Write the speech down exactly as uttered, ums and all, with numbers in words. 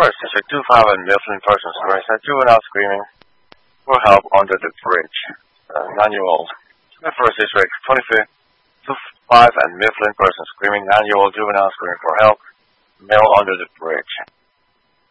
First, District two five and Mifflin persons arrested juvenile screaming for help under the bridge. Uh, nine-year-old. The first District twenty-fifth, two five and Mifflin persons screaming, nine-year-old juvenile screaming for help, male under the bridge.